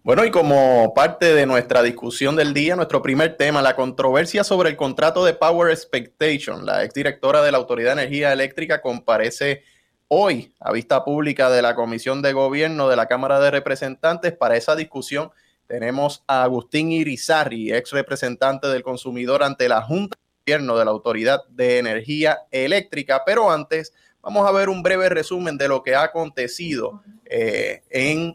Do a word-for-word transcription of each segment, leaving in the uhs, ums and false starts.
Bueno, y como parte de nuestra discusión del día, nuestro primer tema, la controversia sobre el contrato de Power Expectation. La exdirectora de la Autoridad de Energía Eléctrica comparece hoy a vista pública de la Comisión de Gobierno de la Cámara de Representantes. Para esa discusión tenemos a Agustín Irizarry, ex representante del consumidor ante la Junta de Gobierno de la Autoridad de Energía Eléctrica. Pero antes, vamos a ver un breve resumen de lo que ha acontecido eh, en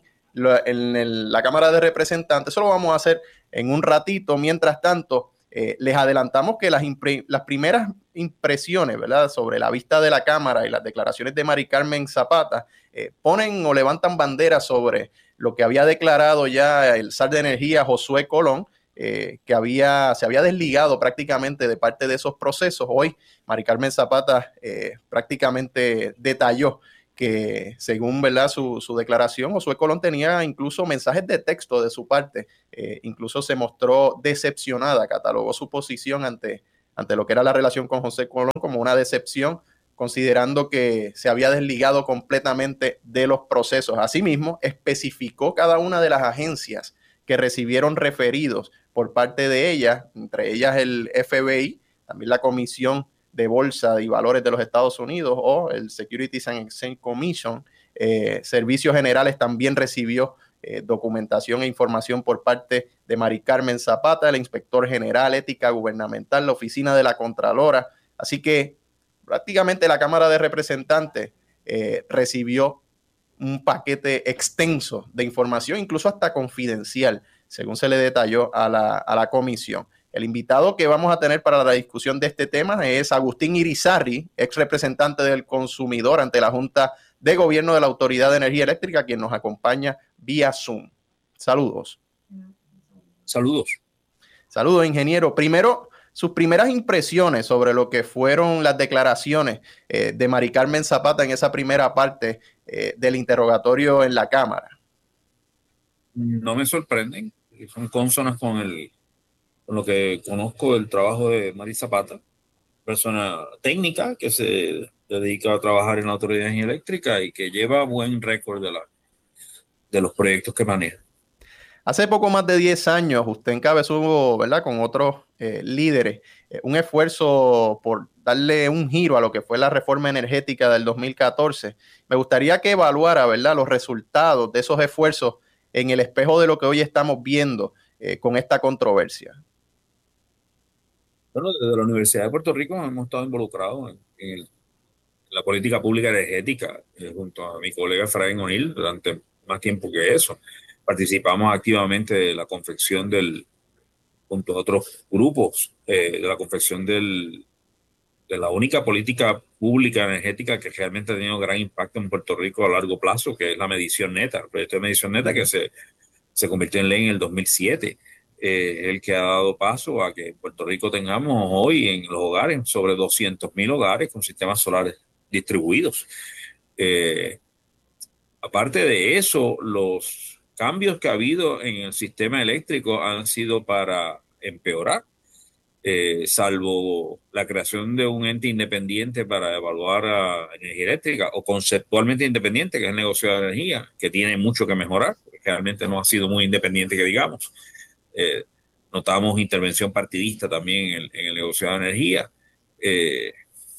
en el, la Cámara de Representantes. Eso lo vamos a hacer en un ratito. Mientras tanto, eh, les adelantamos que las, impre, las primeras impresiones, ¿verdad?, sobre la vista de la Cámara y las declaraciones de Mari Carmen Zapata eh, ponen o levantan banderas sobre lo que había declarado ya el zar de energía Josué Colón, eh, que había, se había desligado prácticamente de parte de esos procesos. Hoy Mari Carmen Zapata eh, prácticamente detalló que según, ¿verdad?, su, su declaración, Josué Colón tenía incluso mensajes de texto de su parte, eh, incluso se mostró decepcionada, catalogó su posición ante, ante lo que era la relación con José Colón como una decepción, considerando que se había desligado completamente de los procesos. Asimismo, especificó cada una de las agencias que recibieron referidos por parte de ella, entre ellas el F B I, también la Comisión de Bolsa y Valores de los Estados Unidos o el Securities and Exchange Commission. Eh, Servicios Generales también recibió eh, documentación e información por parte de Mari Carmen Zapata, el Inspector General, Ética Gubernamental, la Oficina de la Contralora. Así que prácticamente la Cámara de Representantes eh, recibió un paquete extenso de información, incluso hasta confidencial, según se le detalló a la, a la comisión. El invitado que vamos a tener para la discusión de este tema es Agustín Irizarry, ex representante del consumidor ante la Junta de Gobierno de la Autoridad de Energía Eléctrica, quien nos acompaña vía Zoom. Saludos. Saludos. Saludos, ingeniero. Primero, sus primeras impresiones sobre lo que fueron las declaraciones eh, de Mari Carmen Zapata en esa primera parte eh, del interrogatorio en la Cámara. No me sorprenden, son consonas con el con lo que conozco del trabajo de Mari Zapata, persona técnica que se dedica a trabajar en la Autoridad de Energía Eléctrica y que lleva buen récord de, la, de los proyectos que maneja. Hace poco más de diez años usted encabezó, ¿verdad?, con otros eh, líderes, eh, un esfuerzo por darle un giro a lo que fue la reforma energética del dos mil catorce. Me gustaría que evaluara, ¿verdad?, los resultados de esos esfuerzos en el espejo de lo que hoy estamos viendo eh, con esta controversia. Bueno, desde la Universidad de Puerto Rico hemos estado involucrados en, en, el, en la política pública energética, eh, junto a mi colega Efraín O'Neill, durante más tiempo que eso. Participamos activamente de la confección del, junto a otros grupos, eh, de la confección del, de la única política pública energética que realmente ha tenido gran impacto en Puerto Rico a largo plazo, que es la medición neta, el proyecto de medición neta que se, se convirtió en ley en el dos mil siete. Eh, el que ha dado paso a que en Puerto Rico tengamos hoy en los hogares sobre doscientos mil hogares con sistemas solares distribuidos. Eh, aparte de eso, los cambios que ha habido en el sistema eléctrico han sido para empeorar, eh, salvo la creación de un ente independiente para evaluar a energía eléctrica o conceptualmente independiente, que es el negocio de energía, que tiene mucho que mejorar, porque realmente no ha sido muy independiente que digamos. Eh, notamos intervención partidista también en el, en el negocio de energía. Eh,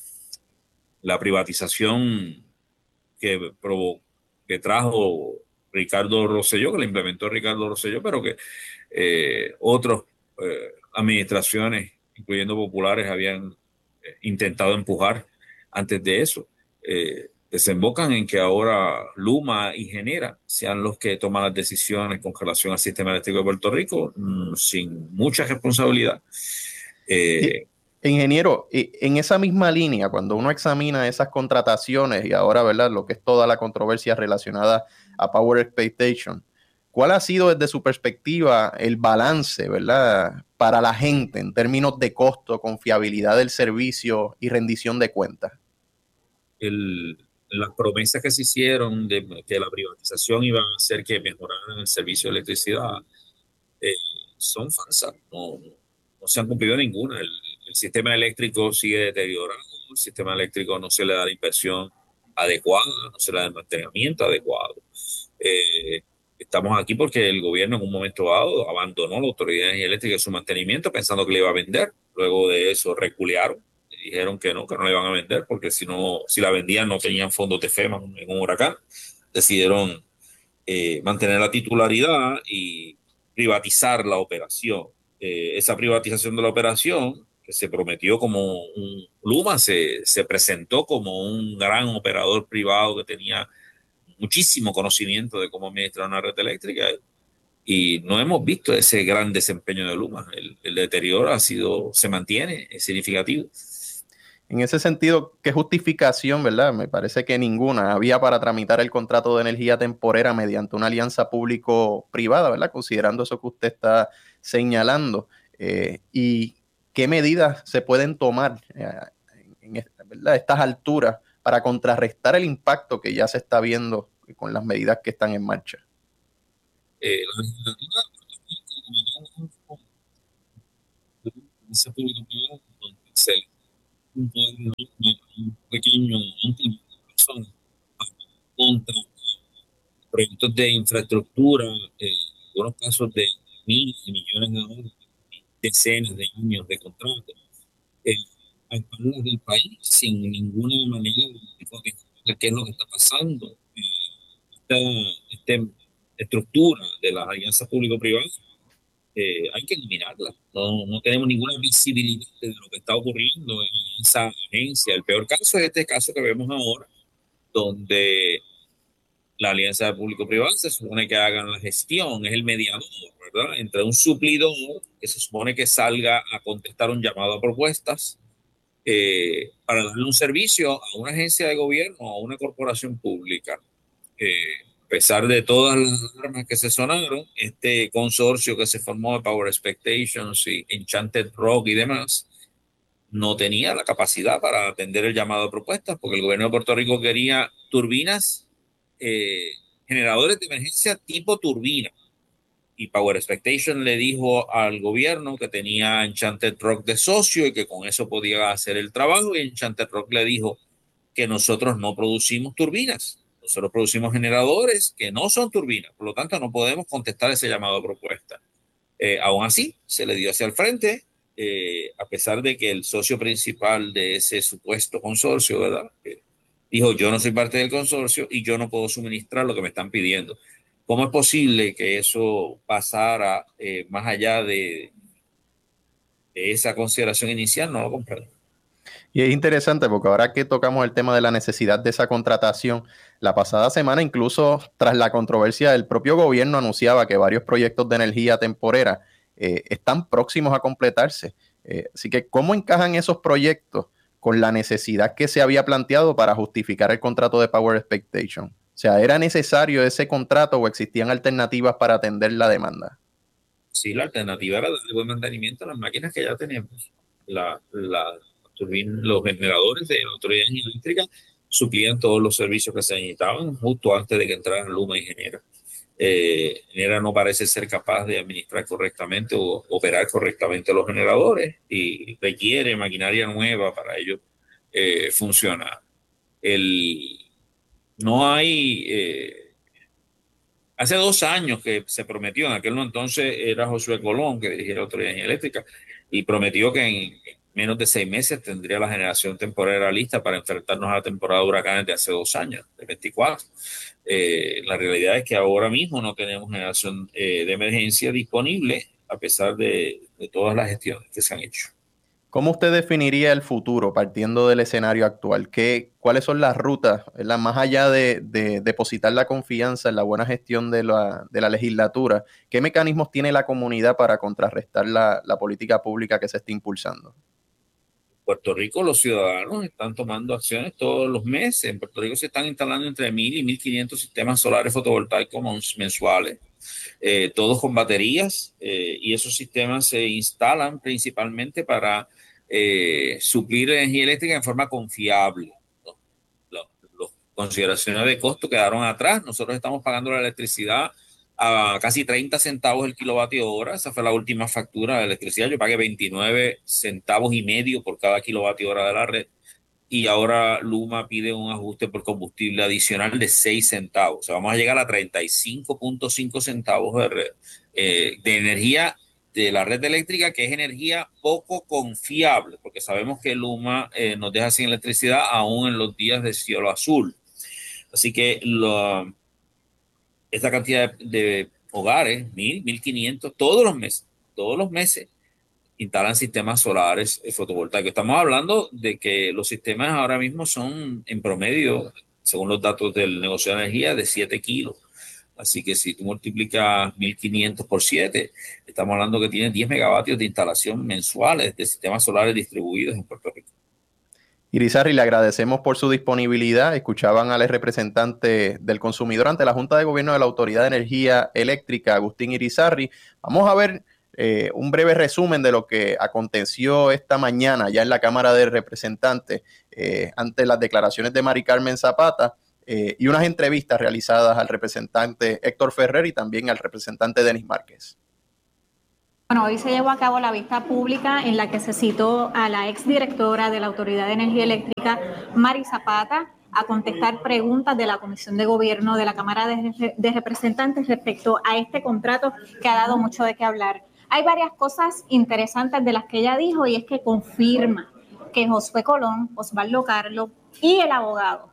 la privatización que, provo que trajo Ricardo Rosselló, que la implementó Ricardo Rosselló, pero que eh, otras eh, administraciones, incluyendo populares, habían eh, intentado empujar antes de eso. Eh, desembocan en que ahora Luma y Genera sean los que toman las decisiones con relación al sistema eléctrico de Puerto Rico, mmm, sin mucha responsabilidad. Eh, Ingeniero, en esa misma línea, cuando uno examina esas contrataciones y ahora, ¿verdad?, lo que es toda la controversia relacionada a Power Expectation, ¿cuál ha sido desde su perspectiva el balance, ¿verdad?, para la gente en términos de costo, confiabilidad del servicio y rendición de cuentas? El, las promesas que se hicieron de que la privatización iba a hacer que mejoraran el servicio de electricidad eh, son falsas, no, no se han cumplido ninguna. El, el sistema eléctrico sigue deteriorado, el sistema eléctrico no se le da la inversión adecuada, no se le da el mantenimiento adecuado. Eh, estamos aquí porque el gobierno en un momento dado abandonó la Autoridad de Energía Eléctrica y su mantenimiento pensando que le iba a vender. Luego de eso reculearon y dijeron que no, que no le iban a vender porque si no, si la vendían no tenían fondos de FEMA en un huracán. Decidieron eh, mantener la titularidad y privatizar la operación. Eh, esa privatización de la operación, que se prometió como un Luma, se, se presentó como un gran operador privado que tenía muchísimo conocimiento de cómo administrar una red eléctrica y no hemos visto ese gran desempeño de Luma. El, el deterioro ha sido, se mantiene, es significativo. En ese sentido, ¿qué justificación, verdad? Me parece que ninguna había para tramitar el contrato de energía temporera mediante una alianza público-privada, ¿verdad? Considerando eso que usted está señalando. Eh, ¿Y qué medidas se pueden tomar eh, en esta, ¿verdad? estas alturas para contrarrestar el impacto que ya se está viendo con las medidas que están en marcha? Eh, la legislatura ese público-privado, se un poder enorme, un pequeño número de personas contra proyectos de infraestructura, eh, en algunos casos de miles y millones de dólares, decenas de años de contrato, eh, a espaldas del país sin ninguna manera de qué es lo que está pasando. Eh, esta, esta estructura de las alianzas público-privadas eh, hay que eliminarla. No, no tenemos ninguna visibilidad de lo que está ocurriendo en esa agencia. El peor caso es este caso que vemos ahora, donde la alianza público-privada se supone que hagan la gestión, es el mediador, ¿verdad? Entre un suplidor que se supone que salga a contestar un llamado a propuestas eh, para darle un servicio a una agencia de gobierno o a una corporación pública. Eh, a pesar de todas las alarmas que se sonaron, este consorcio que se formó de Power Expectations y Enchanted Rock y demás, no tenía la capacidad para atender el llamado a propuestas porque el gobierno de Puerto Rico quería turbinas, eh, generadores de emergencia tipo turbina. Y Power Expectation le dijo al gobierno que tenía Enchanted Rock de socio y que con eso podía hacer el trabajo. Y Enchanted Rock le dijo que nosotros no producimos turbinas. Nosotros producimos generadores que no son turbinas. Por lo tanto, no podemos contestar ese llamado a propuesta. Eh, aún así, se le dio hacia el frente, eh, a pesar de que el socio principal de ese supuesto consorcio, ¿verdad? Eh, dijo, yo no soy parte del consorcio y yo no puedo suministrar lo que me están pidiendo. ¿Cómo es posible que eso pasara eh, más allá de, de esa consideración inicial? No lo comprendo. Y es interesante porque ahora que tocamos el tema de la necesidad de esa contratación, la pasada semana incluso tras la controversia el propio gobierno anunciaba que varios proyectos de energía temporera eh, están próximos a completarse. Eh, así que, ¿cómo encajan esos proyectos con la necesidad que se había planteado para justificar el contrato de Power Expectation? O sea, ¿era necesario ese contrato o existían alternativas para atender la demanda? Sí, la alternativa era darle buen mantenimiento a las máquinas que ya tenemos. La, la, los generadores de la Autoridad Eléctrica suplían todos los servicios que se necesitaban justo antes de que entrara Luma y Genera. Eh, Genera no parece ser capaz de administrar correctamente o operar correctamente los generadores y requiere maquinaria nueva para ello eh, funcionar. El, no hay... Eh, Hace dos años que se prometió, en aquel entonces era Josué Colón que dirigía la Autoridad de Energía Eléctrica y prometió que en menos de seis meses tendría la generación temporera lista para enfrentarnos a la temporada de huracanes de hace dos años, de veinticuatro. Eh, la realidad es que ahora mismo no tenemos generación eh, de emergencia disponible a pesar de, de todas las gestiones que se han hecho. ¿Cómo usted definiría el futuro partiendo del escenario actual? ¿Qué, ¿Cuáles son las rutas, ¿verdad? Más allá de, de depositar la confianza en la buena gestión de la, de la legislatura? ¿Qué mecanismos tiene la comunidad para contrarrestar la, la política pública que se está impulsando? En Puerto Rico los ciudadanos están tomando acciones todos los meses. En Puerto Rico se están instalando entre mil y mil quinientos sistemas solares fotovoltaicos mensuales. Eh, todos con baterías, eh, y esos sistemas se instalan principalmente para eh, suplir energía eléctrica en forma confiable. Las consideraciones de costo quedaron atrás. Nosotros estamos pagando la electricidad a casi treinta centavos el kilovatio hora. Esa fue la última factura de electricidad. Yo pagué veintinueve centavos y medio por cada kilovatio hora de la red. y ahora Luma pide un ajuste por combustible adicional de seis centavos. O sea, vamos a llegar a treinta y cinco punto cinco centavos de, red, eh, de energía de la red eléctrica, que es energía poco confiable, porque sabemos que Luma eh, nos deja sin electricidad aún en los días de cielo azul. Así que lo, esta cantidad de, de hogares, mil, mil quinientos, todos los meses, todos los meses, instalan sistemas solares fotovoltaicos. Estamos hablando de que los sistemas ahora mismo son en promedio, según los datos del negocio de energía, de siete kilos. Así que si tú multiplicas mil quinientos por siete, estamos hablando que tiene diez megavatios de instalación mensuales de sistemas solares distribuidos en Puerto Rico. Irizarry, le agradecemos por su disponibilidad. Escuchaban al representante del consumidor ante la Junta de Gobierno de la Autoridad de Energía Eléctrica, Agustín Irizarry. Vamos a ver eh, un breve resumen de lo que aconteció esta mañana ya en la Cámara de Representantes eh, ante las declaraciones de Mari Carmen Zapata eh, y unas entrevistas realizadas al representante Héctor Ferrer y también al representante Denis Márquez. Bueno, hoy se llevó a cabo la vista pública en la que se citó a la exdirectora de la Autoridad de Energía Eléctrica, Mari Zapata, a contestar preguntas de la Comisión de Gobierno de la Cámara de, de Representantes respecto a este contrato que ha dado mucho de qué hablar. Hay varias cosas interesantes de las que ella dijo y es que confirma que Josué Colón, Osvaldo Carlos y el abogado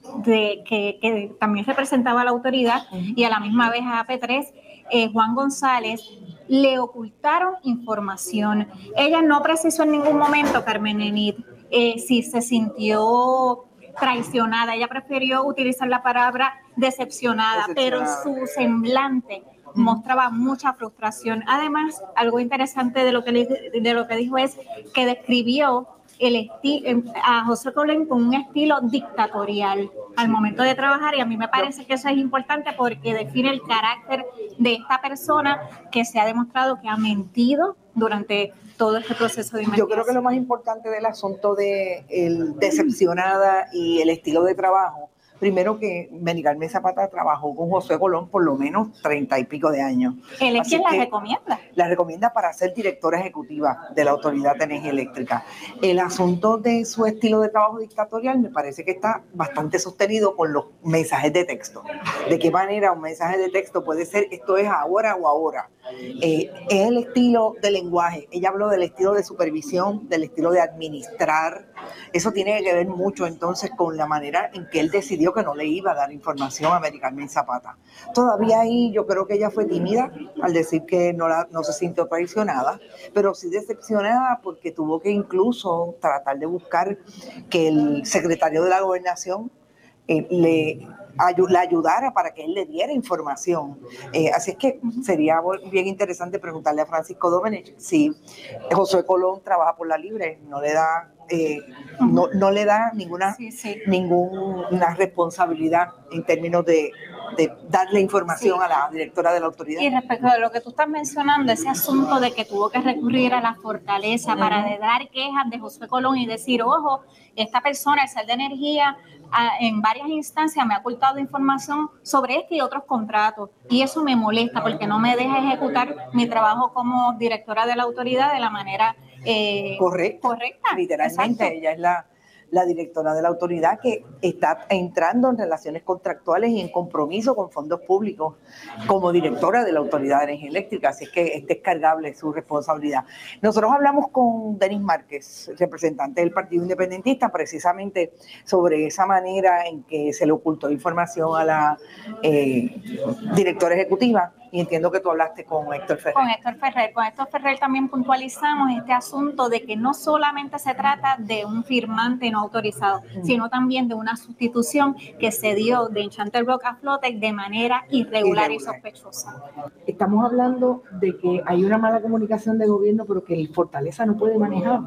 de, que, que también representaba a la autoridad y a la misma vez a A P tres, eh, Juan González, le ocultaron información. Ella no precisó en ningún momento, Carmen Enid, eh, si se sintió traicionada. Ella prefirió utilizar la palabra decepcionada, decepcionada. Pero su semblante mm. mostraba mucha frustración. Además, algo interesante de lo que, de lo que dijo es que describió el esti- a José Colón con un estilo dictatorial al momento de trabajar, y a mí me parece que eso es importante porque define el carácter de esta persona que se ha demostrado que ha mentido durante todo este proceso de investigación. Yo creo que lo más importante del asunto de el decepcionada y el estilo de trabajo, primero que Mari Carmen Zapata trabajó con José Colón por lo menos treinta y pico de años. ¿Él es quien la recomienda? La recomienda para ser directora ejecutiva de la Autoridad de Energía Eléctrica. El asunto de su estilo de trabajo dictatorial me parece que está bastante sostenido con los mensajes de texto. ¿De qué manera un mensaje de texto puede ser esto es ahora o ahora? Eh, es el estilo de lenguaje. Ella habló del estilo de supervisión, del estilo de administrar. Eso tiene que ver mucho entonces con la manera en que él decidió que no le iba a dar información a Mari Carmen Zapata. Todavía ahí yo creo que ella fue tímida al decir que no, la, no se sintió traicionada, pero sí decepcionada porque tuvo que incluso tratar de buscar que el secretario de la Gobernación eh, le, ayu- le ayudara para que él le diera información. Eh, así es que sería bien interesante preguntarle a Francisco Domenech si José Colón trabaja por la libre, no le da... Eh, no, no le da ninguna, sí, sí. ninguna responsabilidad en términos de, de darle información sí. a la directora de la autoridad. Y respecto a lo que tú estás mencionando, ese asunto de que tuvo que recurrir a la fortaleza uh-huh. para de dar quejas de José Colón y decir, ojo, esta persona, el C E L de Energía, a, en varias instancias me ha ocultado información sobre este y otros contratos. Y eso me molesta porque no me deja ejecutar mi trabajo como directora de la autoridad de la manera Eh, correcta, correcta, literalmente. Exacto. Ella es la, la directora de la autoridad que está entrando en relaciones contractuales y en compromiso con fondos públicos como directora de la Autoridad de Energía Eléctrica, así es que es descargable su responsabilidad. Nosotros hablamos con Denis Márquez, representante del Partido Independentista, precisamente sobre esa manera en que se le ocultó información a la eh, directora ejecutiva. Y entiendo que tú hablaste con Héctor Ferrer. Con Héctor Ferrer. Con Héctor Ferrer también puntualizamos este asunto de que no solamente se trata de un firmante no autorizado, mm. sino también de una sustitución que se dio de Enchanted Rock a Flotec de manera irregular, irregular y sospechosa. Estamos hablando de que hay una mala comunicación de gobierno, pero que el Fortaleza no puede manejar.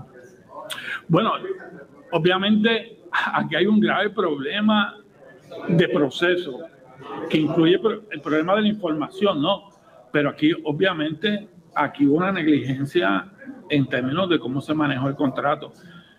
Bueno, obviamente aquí hay un grave problema de proceso que incluye el problema de la información, ¿no? Pero aquí, obviamente, aquí hubo una negligencia en términos de cómo se manejó el contrato.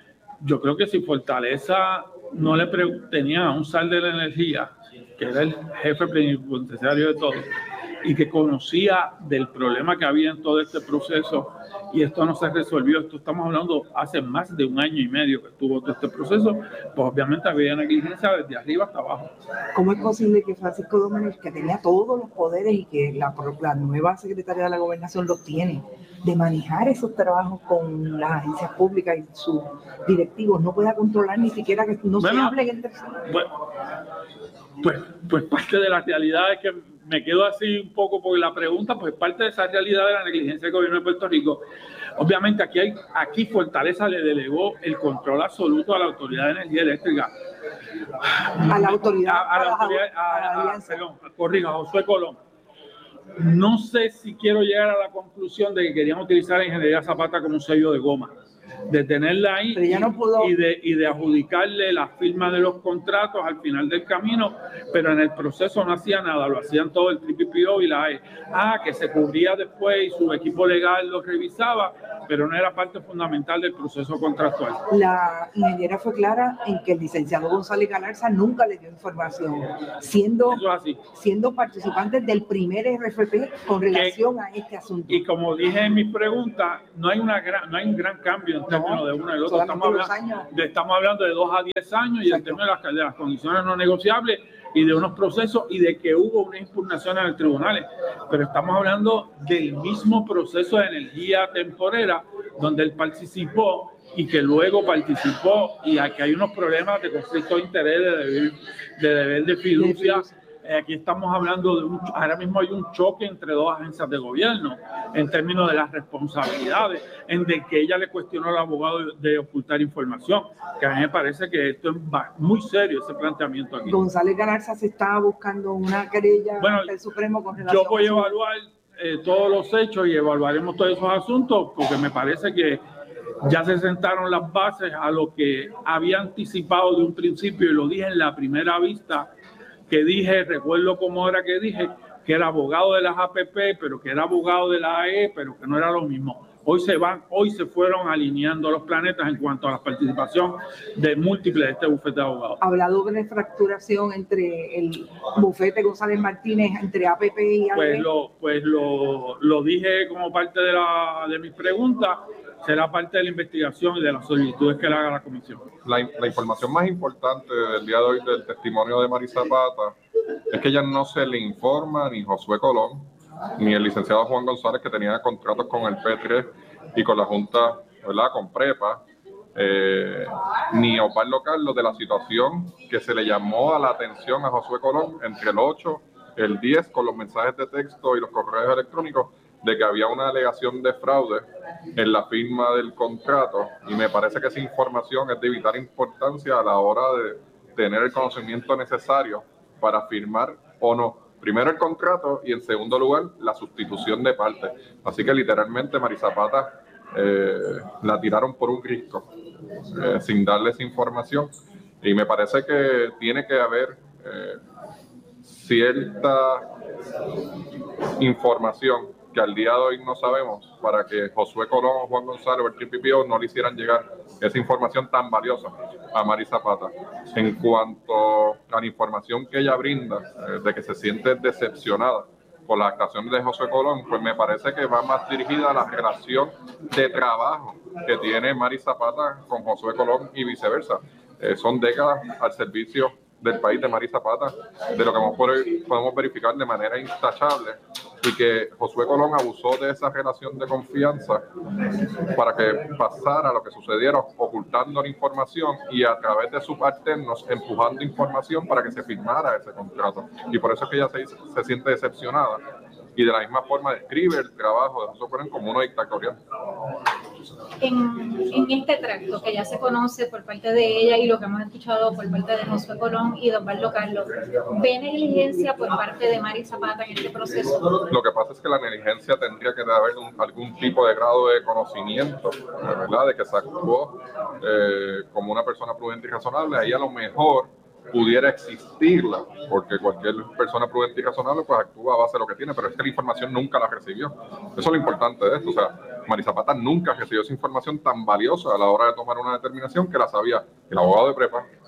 Yo creo que si Fortaleza no le pre- tenía a un S A L de la energía, que era el jefe plenipotenciario de todo, y que conocía del problema que había en todo este proceso, y esto no se resolvió. Esto estamos hablando hace más de un año y medio que estuvo todo este proceso, pues obviamente había negligencia desde arriba hasta abajo. ¿Cómo es posible que Francisco Domenech, que tenía todos los poderes y que la, la nueva secretaria de la Gobernación los tiene, de manejar esos trabajos con las agencias públicas y sus directivos, no pueda controlar ni siquiera que no bueno, se hablen entre sí? Bueno, pues, pues parte de la realidad es que me quedo así un poco por la pregunta, pues parte de esa realidad de la negligencia del gobierno de Puerto Rico. Obviamente aquí, hay, aquí Fortaleza le delegó el control absoluto a la Autoridad de Energía Eléctrica. A la autoridad, a, a la autoridad, a, a, a, perdón, corrijo, a Josué Colón. No sé si quiero llegar a la conclusión de que querían utilizar a Ingeniería Zapata como un sello de goma, de tenerla ahí y, no pudo... y, de, y de adjudicarle la firma de los contratos al final del camino, pero en el proceso no hacía nada, lo hacían todo el T P P O y la A E. Ah, que se cubría después y su equipo legal lo revisaba, pero no era parte fundamental del proceso contractual. La ingeniera fue clara en que el licenciado González Galarza nunca le dio información, siendo, siendo participantes del primer R F P con relación que, a este asunto. Y como dije en mis preguntas, no hay, una gran, no hay un gran cambio en términos no, de uno y el otro. Estamos hablando, de, estamos hablando de dos a diez años. Exacto. Y en términos de las, de las condiciones no negociables y de unos procesos y de que hubo una impugnación en los tribunales. Pero estamos hablando del mismo proceso de energía temporera donde él participó y que luego participó, y aquí hay unos problemas de conflicto de interés, de deber de, deber de fiducia. Eh, aquí estamos hablando de un, ahora mismo hay un choque entre dos agencias de gobierno en términos de las responsabilidades, en de que ella le cuestionó al abogado de, de ocultar información, que a mí me parece que esto es muy serio, ese planteamiento aquí. González Galarza se está buscando una querella bueno, ante el Supremo con relación yo voy a evaluar eh, todos los hechos y evaluaremos todos esos asuntos, porque me parece que ya se sentaron las bases a lo que había anticipado de un principio, y lo dije en la primera vista que dije, recuerdo como era que dije, que era abogado de las A P P, pero que era abogado de la A E, pero que no era lo mismo. Hoy se van, hoy se fueron alineando los planetas en cuanto a la participación de múltiples de este bufete de abogados. ¿Hablado de fracturación entre el bufete González Martínez, entre A P P y A E? Pues lo, pues lo, lo dije como parte de, la, de mis preguntas. Será parte de la investigación y de las solicitudes que le haga la comisión. La, la información más importante del día de hoy del testimonio de Mari Zapata es que ya no se le informa ni Josué Colón ni el licenciado Juan González, que tenía contratos con el P tres y con la Junta, ¿verdad?, con Prepa, eh, ni Osvaldo Carlos, de la situación que se le llamó a la atención a Josué Colón entre el ocho, el diez, con los mensajes de texto y los correos electrónicos, de que había una alegación de fraude en la firma del contrato, y me parece que esa información es de vital importancia a la hora de tener el conocimiento necesario para firmar o no, primero el contrato y en segundo lugar la sustitución de parte. Así que literalmente Mari Zapata eh, la tiraron por un risco eh, sin darle esa información, y me parece que tiene que haber eh, cierta información que al día de hoy no sabemos, para que Josué Colón o Juan González o el T P P O no le hicieran llegar esa información tan valiosa a Mari Zapata. En cuanto a la información que ella brinda, eh, de que se siente decepcionada por las actuaciones de Josué Colón, pues me parece que va más dirigida a la relación de trabajo que tiene Mari Zapata con Josué Colón y viceversa. Eh, son décadas al servicio del país de Mari Zapata, de lo que podemos verificar de manera intachable, y que Josué Colón abusó de esa relación de confianza para que pasara lo que sucediera, ocultando la información y a través de sus alternos empujando información para que se firmara ese contrato. Y por eso es que ella se, se siente decepcionada, y de la misma forma describe el trabajo de Josué Colón como uno dictatorial. En, en este tracto que ya se conoce por parte de ella y lo que hemos escuchado por parte de Josué Colón y de Osvaldo Carlos, ¿ve negligencia por parte de Mari Zapata en este proceso? Lo que pasa es que la negligencia tendría que haber un, algún tipo de grado de conocimiento, ¿verdad?, de que se actuó eh, como una persona prudente y razonable. Ahí a lo mejor pudiera existirla, porque cualquier persona prudente y razonable pues actúa a base de lo que tiene, pero es que la información nunca la recibió. Eso es lo importante de esto. O sea, Mari Zapata nunca recibió esa información tan valiosa a la hora de tomar una determinación, que la sabía el abogado de Prepa,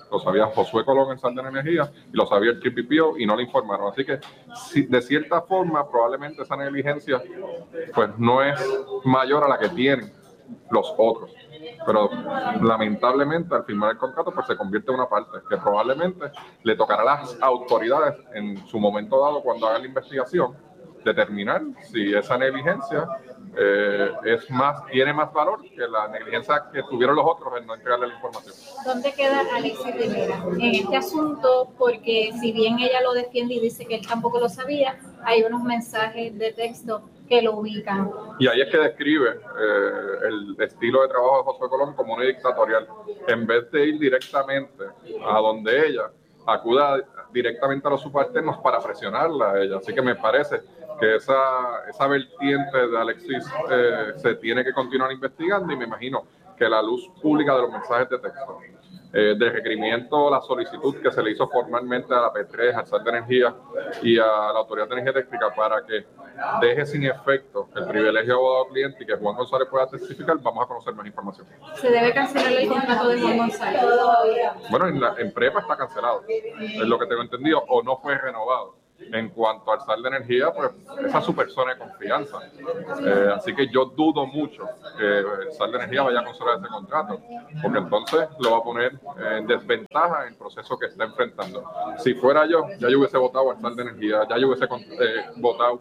lo sabía Josué Colón en Sartén Energía y lo sabía el T P P O y no le informaron. Así que si, de cierta forma probablemente esa negligencia pues no es mayor a la que tienen los otros. Pero lamentablemente al firmar el contrato pues se convierte en una parte que probablemente le tocará a las autoridades en su momento dado cuando hagan la investigación determinar si esa negligencia eh, es más, tiene más valor que la negligencia que tuvieron los otros en no entregarle la información. ¿Dónde queda Alexis Rivera en este asunto? Porque si bien ella lo defiende y dice que él tampoco lo sabía, hay unos mensajes de texto que lo ubican. Y ahí es que describe eh, el estilo de trabajo de Josué Colón como un dictatorial. En vez de ir directamente a donde ella, acuda directamente a los subalternos para presionarla a ella. Así que me parece que esa, esa vertiente de Alexis eh, se tiene que continuar investigando y me imagino que la luz pública de los mensajes de texto, eh, de requerimiento, la solicitud que se le hizo formalmente a la P tres, al S A R de Energía y a la Autoridad de Energía Eléctrica para que deje sin efecto el privilegio de abogado cliente y que Juan González pueda testificar, vamos a conocer más información. ¿Se debe cancelar el contrato de Juan González? Bueno, en, la, en prepa está cancelado, es lo que tengo entendido, o no fue renovado. En cuanto al S A R de Energía, pues esa es su persona de confianza. Eh, así que yo dudo mucho que el S A R de Energía vaya a cancelar ese contrato, porque entonces lo va a poner en desventaja en el proceso que está enfrentando. Si fuera yo, ya yo hubiese votado al S A R de Energía, ya yo hubiese eh, votado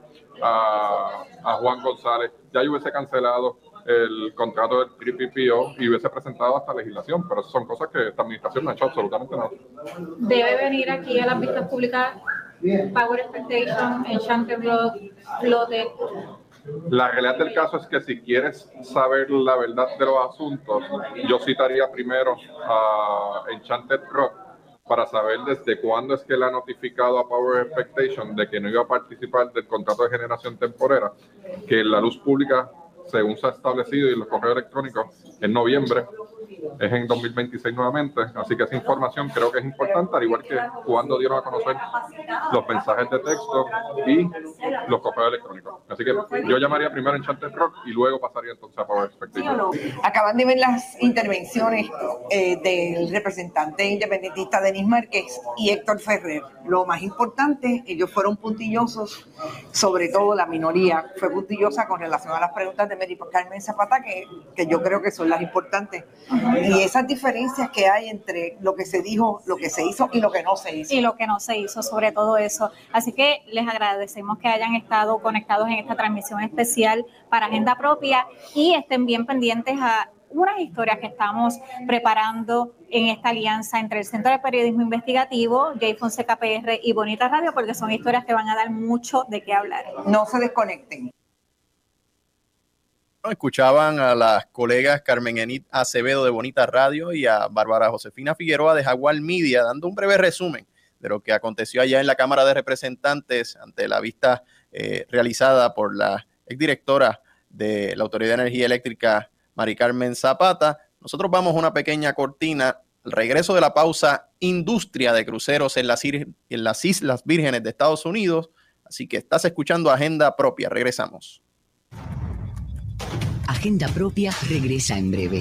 a, a Juan González, ya yo hubiese cancelado el contrato del T P P O y hubiese presentado hasta legislación, pero son cosas que esta administración no ha hecho absolutamente nada. Debe venir aquí a las vistas públicas Power Expectation, Enchanted Flote. La realidad del caso es que si quieres saber la verdad de los asuntos, yo citaría primero a Enchanted Rock para saber desde cuándo es que le ha notificado a Power Expectation de que no iba a participar del contrato de generación temporera, que la luz pública, según se ha establecido y en los correos electrónicos, en noviembre, es en dos mil veintiséis nuevamente, así que esa información creo que es importante, al igual que cuando dieron a conocer los mensajes de texto y los correos electrónicos. Así que yo llamaría primero a Enchanted Rock y luego pasaría entonces a Power Expectation. Acaban de ver las intervenciones eh, del representante independentista Denis Márquez y Héctor Ferrer. Lo más importante, ellos fueron puntillosos, sobre todo la minoría fue puntillosa con relación a las preguntas de Mary Carmen Zapata, que, que yo creo que son las importantes. Y esas diferencias que hay entre lo que se dijo, lo que se hizo y lo que no se hizo. Y lo que no se hizo, sobre todo eso. Así que les agradecemos que hayan estado conectados en esta transmisión especial para Agenda Propia y estén bien pendientes a unas historias que estamos preparando en esta alianza entre el Centro de Periodismo Investigativo, J Fonseca P R y Bonita Radio, porque son historias que van a dar mucho de qué hablar. No se desconecten. Escuchaban a las colegas Carmen Enid Acevedo de Bonita Radio y a Bárbara Josefina Figueroa de Jaguar Media, dando un breve resumen de lo que aconteció allá en la Cámara de Representantes ante la vista eh, realizada por la exdirectora de la Autoridad de Energía Eléctrica, Mari Carmen Zapata. Nosotros vamos a una pequeña cortina. Al regreso de la pausa, industria de cruceros en las, en las Islas Vírgenes de Estados Unidos. Así que estás escuchando Agenda Propia. Regresamos. Agenda Propia regresa en breve.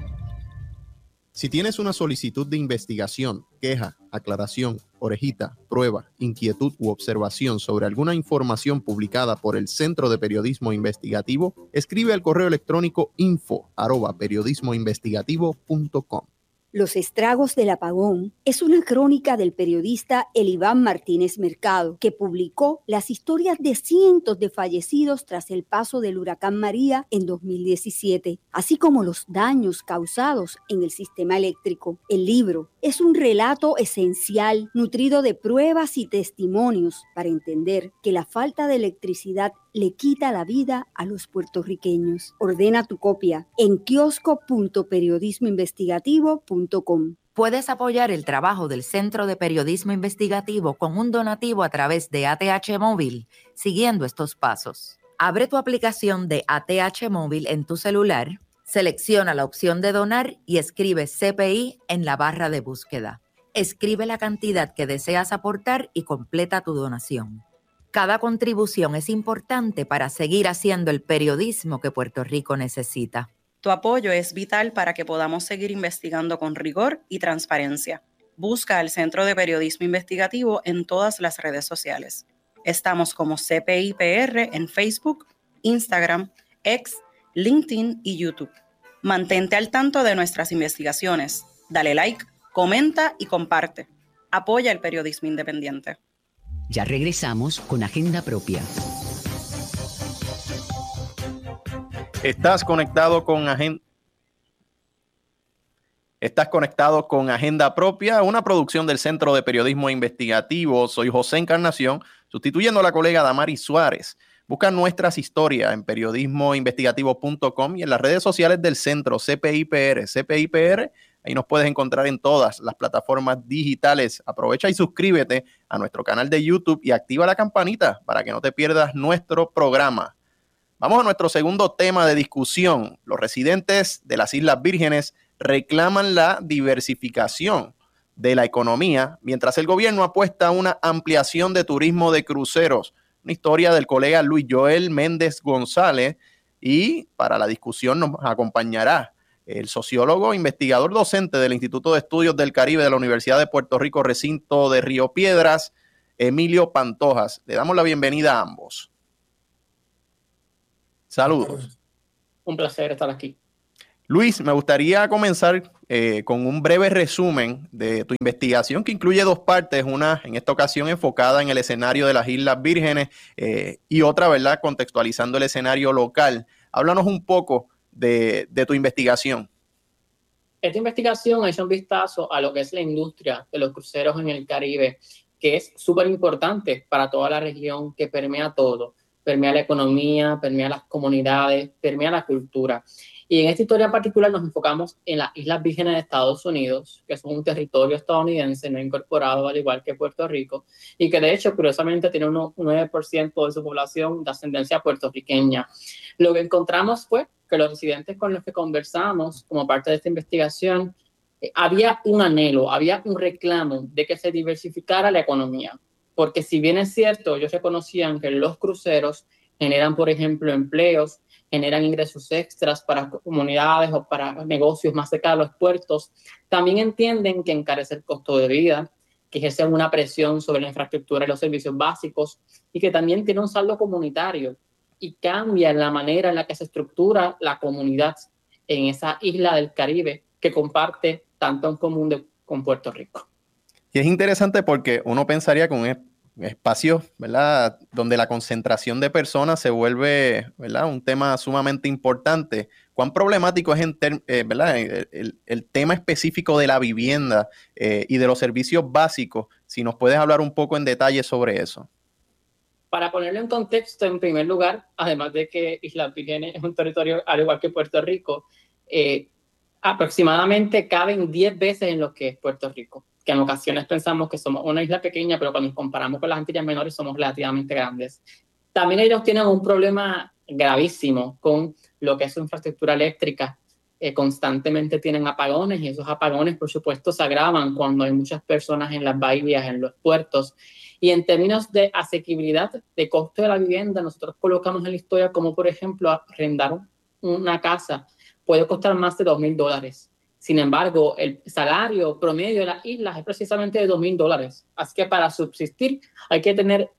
Si tienes una solicitud de investigación, queja, aclaración, orejita, prueba, inquietud u observación sobre alguna información publicada por el Centro de Periodismo Investigativo, escribe al correo electrónico info arroba periodismoinvestigativo punto com. Los estragos del apagón es una crónica del periodista Eliván Martínez Mercado, que publicó las historias de cientos de fallecidos tras el paso del huracán María en dos mil diecisiete, así como los daños causados en el sistema eléctrico. El libro es un relato esencial, nutrido de pruebas y testimonios para entender que la falta de electricidad le quita la vida a los puertorriqueños. Ordena tu copia en kiosco punto periodismo investigativo punto com. Puedes apoyar el trabajo del Centro de Periodismo Investigativo con un donativo a través de A T H Móvil, siguiendo estos pasos. Abre tu aplicación de A T H Móvil en tu celular, selecciona la opción de donar y escribe C P I en la barra de búsqueda. Escribe la cantidad que deseas aportar y completa tu donación. Cada contribución es importante para seguir haciendo el periodismo que Puerto Rico necesita. Tu apoyo es vital para que podamos seguir investigando con rigor y transparencia. Busca el Centro de Periodismo Investigativo en todas las redes sociales. Estamos como C P I P R en Facebook, Instagram, X, LinkedIn y YouTube. Mantente al tanto de nuestras investigaciones. Dale like, comenta y comparte. Apoya el periodismo independiente. Ya regresamos con Agenda Propia. Estás conectado con Agenda. Estás conectado con Agenda Propia, una producción del Centro de Periodismo Investigativo. Soy José Encarnación, sustituyendo a la colega Damaris Suárez. Busca nuestras historias en periodismo investigativo punto com y en las redes sociales del centro C P I P R. C P I P R, ahí nos puedes encontrar en todas las plataformas digitales. Aprovecha y suscríbete a nuestro canal de YouTube y activa la campanita para que no te pierdas nuestro programa. Vamos a nuestro segundo tema de discusión. Los residentes de las Islas Vírgenes reclaman la diversificación de la economía, mientras el gobierno apuesta a una ampliación de turismo de cruceros. Una historia del colega Luis Joel Méndez González, y para la discusión nos acompañará el sociólogo, investigador docente del Instituto de Estudios del Caribe de la Universidad de Puerto Rico, recinto de Río Piedras, Emilio Pantojas. Le damos la bienvenida a ambos. Saludos. Un placer estar aquí. Luis, me gustaría comenzar eh, con un breve resumen de tu investigación, que incluye dos partes, una en esta ocasión enfocada en el escenario de las Islas Vírgenes eh, y otra, ¿verdad?, contextualizando el escenario local. Háblanos un poco de, de tu investigación. Esta investigación ha hecho un vistazo a lo que es la industria de los cruceros en el Caribe, que es súper importante para toda la región, que permea todo. Permea la economía, permea las comunidades, permea la cultura. Y en esta historia en particular nos enfocamos en las Islas Vírgenes de Estados Unidos, que son un territorio estadounidense no incorporado, al igual que Puerto Rico, y que de hecho, curiosamente, tiene un nueve por ciento de su población de ascendencia puertorriqueña. Lo que encontramos fue que los residentes con los que conversamos, como parte de esta investigación, eh, había un anhelo, había un reclamo de que se diversificara la economía. Porque si bien es cierto, ellos reconocían que los cruceros generan, por ejemplo, empleos, generan ingresos extras para comunidades o para negocios más cerca de los puertos, también entienden que encarece el costo de vida, que ejerce una presión sobre la infraestructura y los servicios básicos, y que también tiene un saldo comunitario y cambia la manera en la que se estructura la comunidad en esa isla del Caribe que comparte tanto en común de, con Puerto Rico. Y es interesante porque uno pensaría con espacios, ¿verdad?, donde la concentración de personas se vuelve, ¿verdad?, un tema sumamente importante. ¿Cuán problemático es en ter- eh, ¿verdad?, el, el, el tema específico de la vivienda eh, y de los servicios básicos? Si nos puedes hablar un poco en detalle sobre eso. Para ponerlo en contexto, en primer lugar, además de que Islas Vírgenes es un territorio al igual que Puerto Rico, eh, aproximadamente caben diez veces en lo que es Puerto Rico, que en ocasiones pensamos que somos una isla pequeña, pero cuando nos comparamos con las Antillas Menores somos relativamente grandes. También ellos tienen un problema gravísimo con lo que es su infraestructura eléctrica. Eh, constantemente tienen apagones y esos apagones, por supuesto, se agravan cuando hay muchas personas en las bahías, en los puertos. Y en términos de asequibilidad, de costo de la vivienda, nosotros colocamos en la historia como, por ejemplo, arrendar una casa puede costar más de dos mil dólares. Sin embargo, el salario promedio de las islas es precisamente de dos mil dólares. Así que para subsistir hay que tener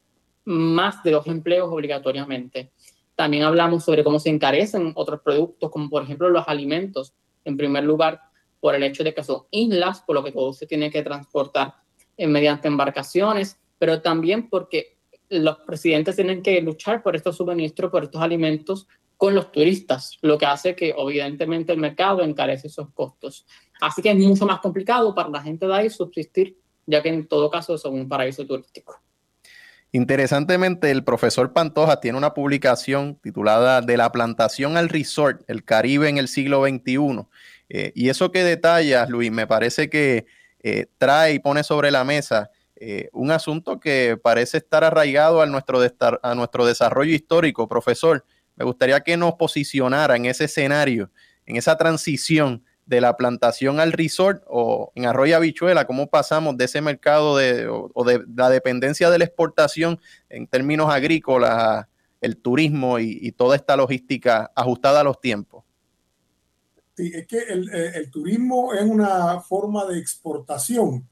más de dos empleos obligatoriamente. También hablamos sobre cómo se encarecen otros productos, como por ejemplo los alimentos. En primer lugar, por el hecho de que son islas, por lo que todo se tiene que transportar mediante embarcaciones, pero también porque los residentes tienen que luchar por estos suministros, por estos alimentos, con los turistas, lo que hace que evidentemente el mercado encarece esos costos. Así que es mucho más complicado para la gente de ahí subsistir, ya que en todo caso son un paraíso turístico. Interesantemente, el profesor Pantoja tiene una publicación titulada De la plantación al resort, el Caribe en el siglo veintiuno. Eh, y eso que detallas, Luis, me parece que eh, trae y pone sobre la mesa eh, un asunto que parece estar arraigado a nuestro, a nuestro desarrollo histórico. Profesor, me gustaría que nos posicionara en ese escenario, en esa transición de la plantación al resort o en Arroyo Habichuela, cómo pasamos de ese mercado de, o, o de la dependencia de la exportación en términos agrícolas, el turismo y, y toda esta logística ajustada a los tiempos. Sí, es que el, el turismo es una forma de exportación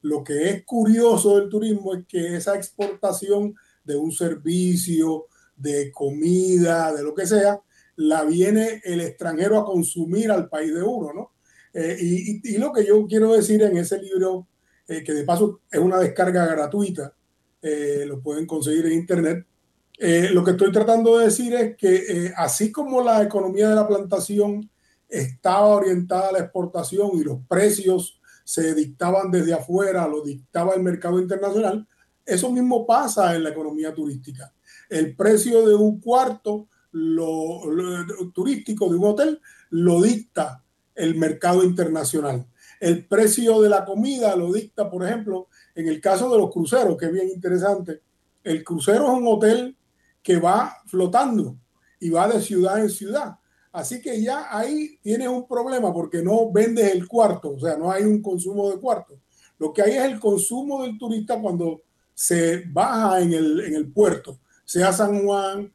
Lo que es curioso del turismo es que esa exportación de un servicio, de comida, de lo que sea, la viene el extranjero a consumir al país de uno, ¿no? Eh, y, y, y lo que yo quiero decir en ese libro, eh, que de paso es una descarga gratuita, eh, lo pueden conseguir en internet, eh, lo que estoy tratando de decir es que eh, así como la economía de la plantación estaba orientada a la exportación y los precios se dictaban desde afuera, lo dictaba el mercado internacional, eso mismo pasa en la economía turística. El precio de un cuarto lo, lo, turístico de un hotel lo dicta el mercado internacional. El precio de la comida lo dicta, por ejemplo, en el caso de los cruceros, que es bien interesante. El crucero es un hotel que va flotando y va de ciudad en ciudad. Así que ya ahí tienes un problema porque no vendes el cuarto, o sea, no hay un consumo de cuarto. Lo que hay es el consumo del turista cuando se baja en el, en el puerto, sea San Juan,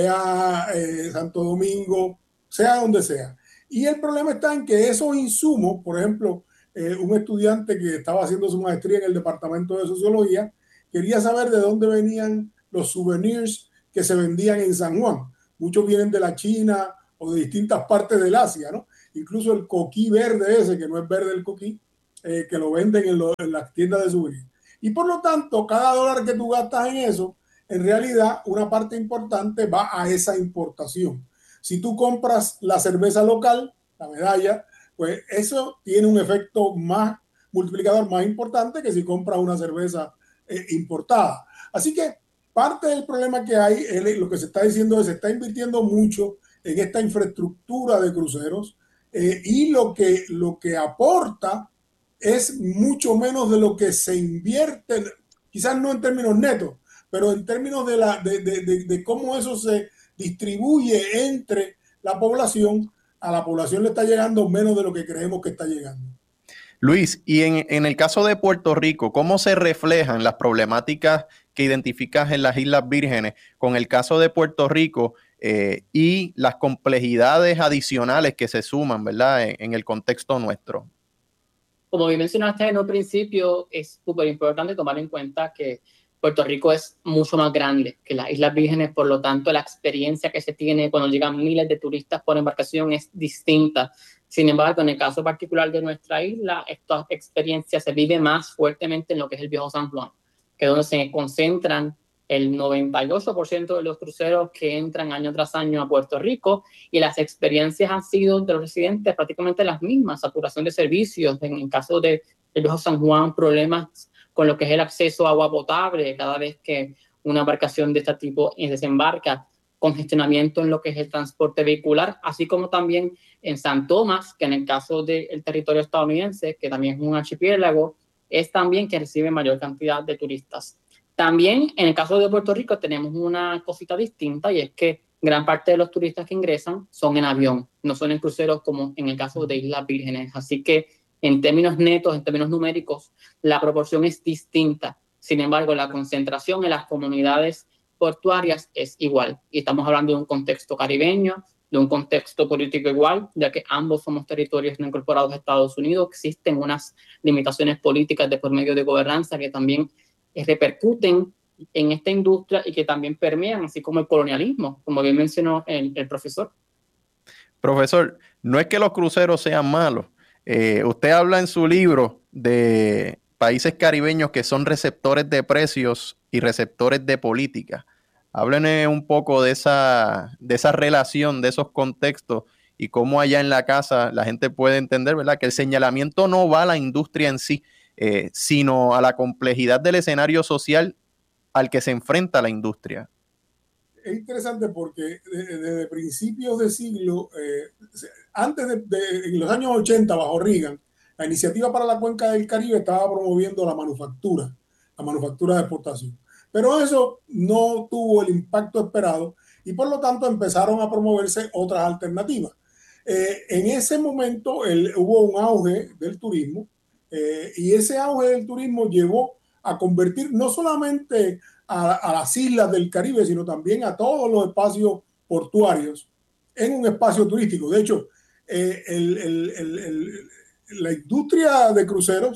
sea eh, Santo Domingo, sea donde sea. Y el problema está en que esos insumos, por ejemplo, eh, un estudiante que estaba haciendo su maestría en el departamento de sociología, quería saber de dónde venían los souvenirs que se vendían en San Juan. Muchos vienen de la China o de distintas partes del Asia, ¿no? Incluso el coquí verde ese, que no es verde el coquí, eh, que lo venden en, lo, en las tiendas de souvenirs. Y por lo tanto, cada dólar que tú gastas en eso, en realidad una parte importante va a esa importación. Si tú compras la cerveza local, la medalla, pues eso tiene un efecto más multiplicador más importante que si compras una cerveza eh, importada. Así que parte del problema que hay, es lo que se está diciendo es que se está invirtiendo mucho en esta infraestructura de cruceros eh, y lo que, lo que aporta es mucho menos de lo que se invierte, quizás no en términos netos, pero en términos de, la, de, de, de, de cómo eso se distribuye entre la población. A la población le está llegando menos de lo que creemos que está llegando. Luis, y en, en el caso de Puerto Rico, ¿cómo se reflejan las problemáticas que identificas en las Islas Vírgenes con el caso de Puerto Rico eh, y las complejidades adicionales que se suman, ¿verdad?, en, en el contexto nuestro? Como bien mencionaste en un principio, es súper importante tomar en cuenta que Puerto Rico es mucho más grande que las Islas Vírgenes, por lo tanto la experiencia que se tiene cuando llegan miles de turistas por embarcación es distinta. Sin embargo, en el caso particular de nuestra isla, esta experiencia se vive más fuertemente en lo que es el Viejo San Juan, que es donde se concentran el noventa y ocho por ciento de los cruceros que entran año tras año a Puerto Rico, y las experiencias han sido de los residentes prácticamente las mismas: saturación de servicios, en el caso del Viejo San Juan, problemas con lo que es el acceso a agua potable cada vez que una embarcación de este tipo desembarca, congestionamiento en lo que es el transporte vehicular, así como también en San Tomás, que en el caso del territorio estadounidense, que también es un archipiélago, es también que recibe mayor cantidad de turistas. También en el caso de Puerto Rico tenemos una cosita distinta, y es que gran parte de los turistas que ingresan son en avión, no son en cruceros como en el caso de Islas Vírgenes. Así que en términos netos, en términos numéricos, la proporción es distinta. Sin embargo, la concentración en las comunidades portuarias es igual. Y estamos hablando de un contexto caribeño, de un contexto político igual, ya que ambos somos territorios no incorporados a Estados Unidos. Existen unas limitaciones políticas de por medio de gobernanza que también repercuten en esta industria y que también permean, así como el colonialismo, como bien mencionó el, el profesor. Profesor, no es que los cruceros sean malos. Eh, usted habla en su libro de países caribeños que son receptores de precios y receptores de política. Háblenos un poco de esa, de esa relación, de esos contextos, y cómo allá en la casa la gente puede entender, ¿verdad?, que el señalamiento no va a la industria en sí, eh, sino a la complejidad del escenario social al que se enfrenta la industria. Es interesante porque desde, desde principios de siglo, eh, antes de, de en los años ochenta, bajo Reagan, la iniciativa para la cuenca del Caribe estaba promoviendo la manufactura, la manufactura de exportación. Pero eso no tuvo el impacto esperado y por lo tanto empezaron a promoverse otras alternativas. Eh, en ese momento el, hubo un auge del turismo eh, y ese auge del turismo llevó a convertir no solamente a, a las islas del Caribe, sino también a todos los espacios portuarios en un espacio turístico. De hecho, eh, el, el, el, el, la industria de cruceros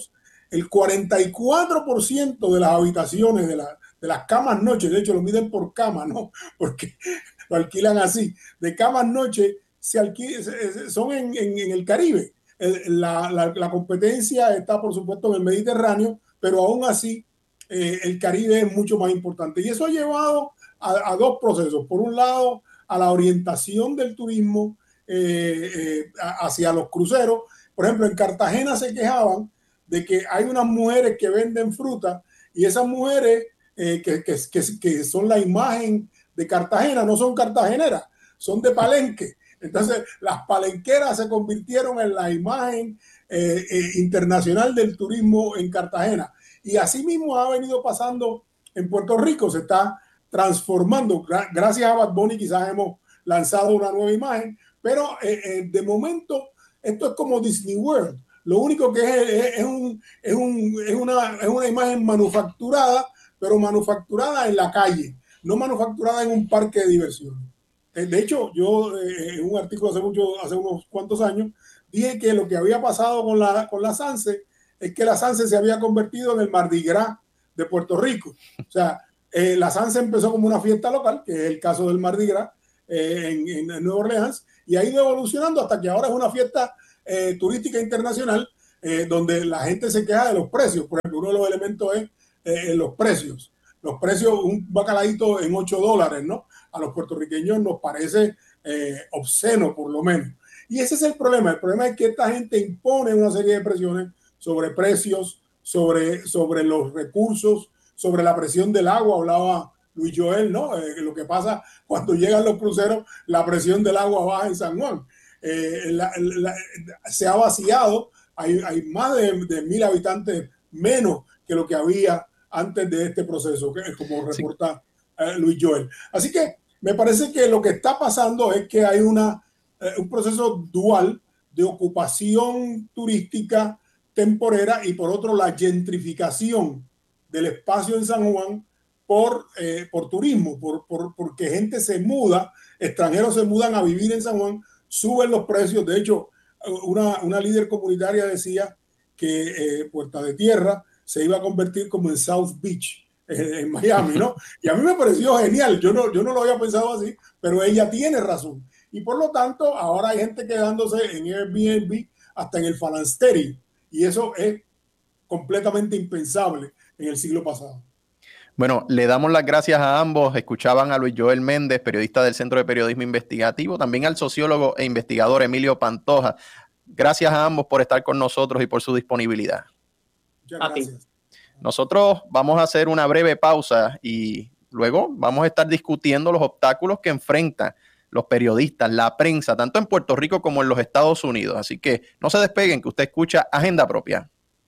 el cuarenta y cuatro por ciento de las habitaciones, de, la, de las camas noche, de hecho lo miden por cama, ¿no? Porque lo alquilan así, de camas noche se alquilan, son en, en, en el Caribe. El, la, la, la competencia está, por supuesto, en el Mediterráneo, pero aún así eh, el Caribe es mucho más importante. Y eso ha llevado a, a dos procesos. Por un lado, a la orientación del turismo eh, eh, hacia los cruceros. Por ejemplo, en Cartagena se quejaban de que hay unas mujeres que venden fruta y esas mujeres eh, que, que, que, que son la imagen de Cartagena no son cartageneras, son de Palenque. Entonces, las palenqueras se convirtieron en la imagen eh, eh, internacional del turismo en Cartagena. Y así mismo ha venido pasando en Puerto Rico, se está transformando. Gracias a Bad Bunny quizás hemos lanzado una nueva imagen, pero eh, eh, de momento esto es como Disney World. Lo único que es, es, es, un, es, un, es, una, es una imagen manufacturada, pero manufacturada en la calle, no manufacturada en un parque de diversión. De hecho, yo eh, en un artículo hace, mucho, hace unos cuantos años dije que lo que había pasado con la, con la Sanse es que la Sanse se había convertido en el Mardi Gras de Puerto Rico. O sea, eh, la Sanse empezó como una fiesta local, que es el caso del Mardi Gras eh, en, en Nueva Orleans, y ha ido evolucionando hasta que ahora es una fiesta eh, turística internacional eh, donde la gente se queja de los precios. Por ejemplo, uno de los elementos es eh, los precios. Los precios, un bacalaíto en ocho dólares, ¿no? A los puertorriqueños nos parece eh, obsceno, por lo menos. Y ese es el problema. El problema es que esta gente impone una serie de presiones sobre precios, sobre, sobre los recursos, sobre la presión del agua. Hablaba Luis Joel, ¿no? Eh, lo que pasa cuando llegan los cruceros, la presión del agua baja en San Juan. Eh, la, la, se ha vaciado, hay, hay más de, de mil habitantes menos que lo que había antes de este proceso, que como reporta sí. eh, Luis Joel. Así que me parece que lo que está pasando es que hay una, eh, un proceso dual de ocupación turística temporera y por otro la gentrificación del espacio en San Juan por, eh, por turismo, por, por, porque gente se muda, extranjeros se mudan a vivir en San Juan, suben los precios. De hecho, una, una líder comunitaria decía que eh, Puerta de Tierra se iba a convertir como en South Beach, eh, en Miami, ¿no? Y a mí me pareció genial, yo no, yo no lo había pensado así, pero ella tiene razón. Y por lo tanto, ahora hay gente quedándose en Airbnb hasta en el Phalanstery, y eso es completamente impensable en el siglo pasado. Bueno, le damos las gracias a ambos. Escuchaban a Luis Joel Méndez, periodista del Centro de Periodismo Investigativo, también al sociólogo e investigador Emilio Pantoja. Gracias a ambos por estar con nosotros y por su disponibilidad. Muchas gracias. Nosotros vamos a hacer una breve pausa y luego vamos a estar discutiendo los obstáculos que enfrentan los periodistas, la prensa, tanto en Puerto Rico como en los Estados Unidos. Así que no se despeguen, que usted escucha Agenda Propia.